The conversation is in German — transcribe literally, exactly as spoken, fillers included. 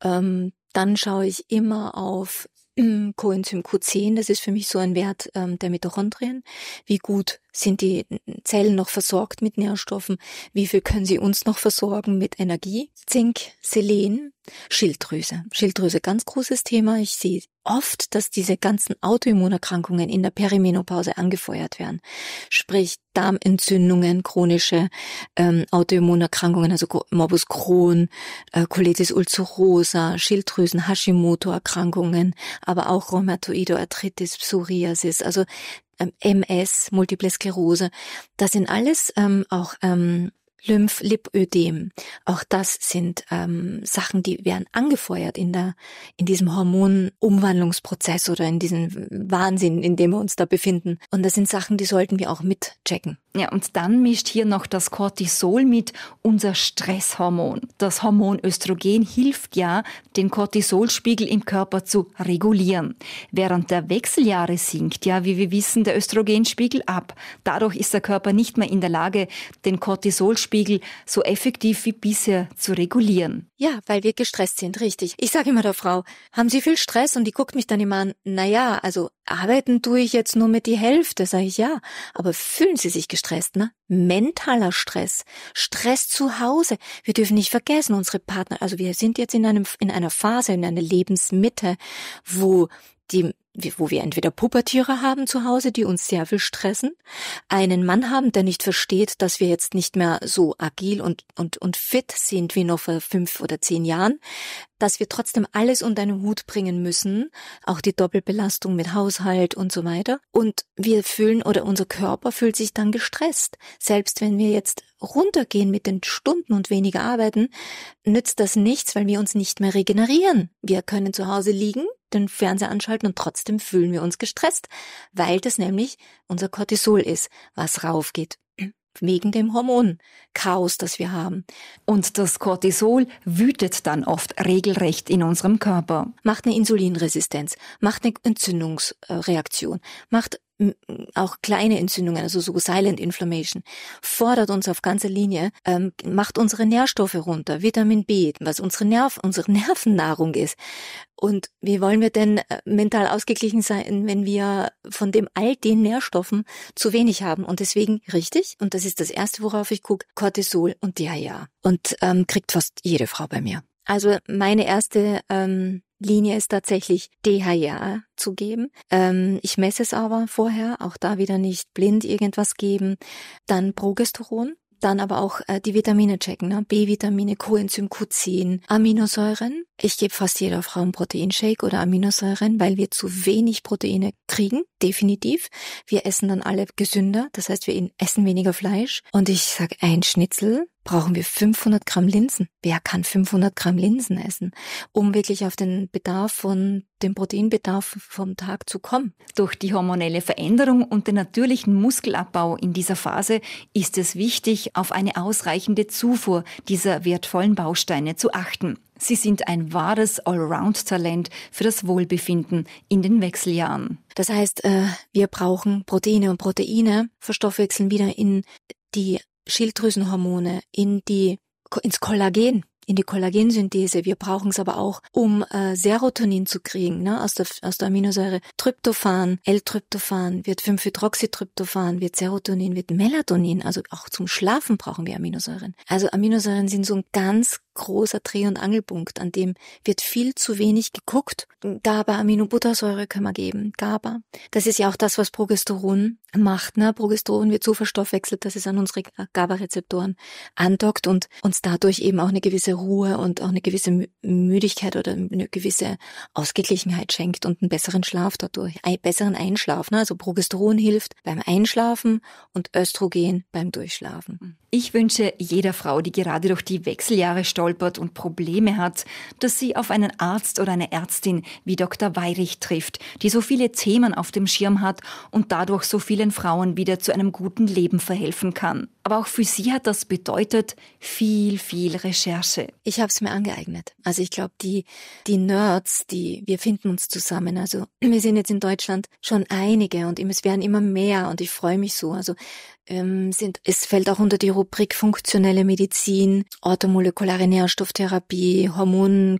Ähm, dann schaue ich immer auf Coenzym Q zehn, das ist für mich so ein Wert ähm, der Mitochondrien. Wie gut sind die Zellen noch versorgt mit Nährstoffen? Wie viel können sie uns noch versorgen mit Energie? Zink, Selen, Schilddrüse. Schilddrüse, ganz großes Thema. Ich sehe oft, dass diese ganzen Autoimmunerkrankungen in der Perimenopause angefeuert werden. Sprich Darmentzündungen, chronische ähm, Autoimmunerkrankungen, also Morbus Crohn, äh, Colitis ulcerosa, Schilddrüsen, Hashimoto-Erkrankungen, aber auch Rheumatoide Arthritis, Psoriasis, also ähm, M S, Multiple Sklerose. Das sind alles ähm, auch ähm, Lymphlipödem. Auch das sind ähm, Sachen, die werden angefeuert in der in diesem Hormonumwandlungsprozess oder in diesem Wahnsinn, in dem wir uns da befinden. Und das sind Sachen, die sollten wir auch mitchecken. Ja, und dann mischt hier noch das Cortisol mit, unser Stresshormon. Das Hormon Östrogen hilft ja, den Cortisolspiegel im Körper zu regulieren. Während der Wechseljahre sinkt ja, wie wir wissen, der Östrogenspiegel ab. Dadurch ist der Körper nicht mehr in der Lage, den Cortisolspiegel so effektiv wie bisher zu regulieren. Ja, weil wir gestresst sind, richtig. Ich sage immer der Frau, haben Sie viel Stress? Und die guckt mich dann immer an, naja, also arbeiten tue ich jetzt nur mit die Hälfte, sage ich ja. Aber fühlen Sie sich gestresst, ne? Mentaler Stress, Stress zu Hause. Wir dürfen nicht vergessen, unsere Partner, also wir sind jetzt in einem in einer Phase, in einer Lebensmitte, wo die wo wir entweder Pubertiere haben zu Hause, die uns sehr viel stressen, einen Mann haben, der nicht versteht, dass wir jetzt nicht mehr so agil und und und fit sind wie noch vor fünf oder zehn Jahren, dass wir trotzdem alles unter einen Hut bringen müssen, auch die Doppelbelastung mit Haushalt und so weiter. Und wir fühlen, oder unser Körper fühlt sich dann gestresst. Selbst wenn wir jetzt runtergehen mit den Stunden und weniger arbeiten, nützt das nichts, weil wir uns nicht mehr regenerieren. Wir können zu Hause liegen, den Fernseher anschalten und trotzdem fühlen wir uns gestresst, weil das nämlich unser Cortisol ist, was raufgeht. Wegen dem Hormonchaos, das wir haben. Und das Cortisol wütet dann oft regelrecht in unserem Körper. Macht eine Insulinresistenz, macht eine Entzündungsreaktion, macht auch kleine Entzündungen, also so Silent Inflammation, fordert uns auf ganzer Linie, ähm, macht unsere Nährstoffe runter, Vitamin B, was unsere Nerv, unsere Nervennahrung ist. Und wie wollen wir denn mental ausgeglichen sein, wenn wir von dem all den Nährstoffen zu wenig haben? Und deswegen richtig, und das ist das Erste, worauf ich gucke, Cortisol und D H E A. Und ähm, kriegt fast jede Frau bei mir. Also meine erste ähm, Linie ist tatsächlich D H E A zu geben. Ähm, ich messe es aber vorher, auch da wieder nicht blind irgendwas geben. Dann Progesteron. Dann aber auch äh, die Vitamine checken, ne? B-Vitamine, Coenzym Q zehn, Aminosäuren. Ich gebe fast jeder Frau einen Proteinshake oder Aminosäuren, weil wir zu wenig Proteine kriegen, definitiv. Wir essen dann alle gesünder, das heißt, wir essen weniger Fleisch. Und ich sage, ein Schnitzel brauchen wir fünfhundert Gramm Linsen. Wer kann fünfhundert Gramm Linsen essen, um wirklich auf den Bedarf von dem Proteinbedarf vom Tag zu kommen? Durch die hormonelle Veränderung und den natürlichen Muskelabbau in dieser Phase ist es wichtig, auf eine ausreichende Zufuhr dieser wertvollen Bausteine zu achten. Sie sind ein wahres Allround-Talent für das Wohlbefinden in den Wechseljahren. Das heißt, wir brauchen Proteine, und Proteine verstoffwechseln wieder in die Schilddrüsenhormone, in die ins Kollagen, in die Kollagensynthese. Wir brauchen es aber auch, um äh, Serotonin zu kriegen, ne, aus der aus der Aminosäure Tryptophan, L-Tryptophan, wird fünf Hydroxytryptophan, wird Serotonin, wird Melatonin, also auch zum Schlafen brauchen wir Aminosäuren. Also Aminosäuren sind so ein ganz großer Dreh- und Angelpunkt, an dem wird viel zu wenig geguckt. GABA, Aminobuttersäure können wir geben, GABA. Das ist ja auch das, was Progesteron macht, ne? Progesteron wird so verstoffwechselt, dass es an unsere GABA-Rezeptoren andockt und uns dadurch eben auch eine gewisse Ruhe und auch eine gewisse Müdigkeit oder eine gewisse Ausgeglichenheit schenkt und einen besseren Schlaf dadurch, einen besseren Einschlaf, ne? Also Progesteron hilft beim Einschlafen und Östrogen beim Durchschlafen. Ich wünsche jeder Frau, die gerade durch die Wechseljahre stolpert und Probleme hat, dass sie auf einen Arzt oder eine Ärztin wie Doktor Weirich trifft, die so viele Themen auf dem Schirm hat und dadurch so vielen Frauen wieder zu einem guten Leben verhelfen kann. Aber auch für sie hat das bedeutet viel, viel Recherche. Ich habe es mir angeeignet. Also ich glaube, die die Nerds, die wir finden uns zusammen. Also wir sind jetzt in Deutschland schon einige und es werden immer mehr und ich freue mich so. Also ähm, sind es fällt auch unter die Rubrik funktionelle Medizin, orthomolekulare Nährstofftherapie, Hormon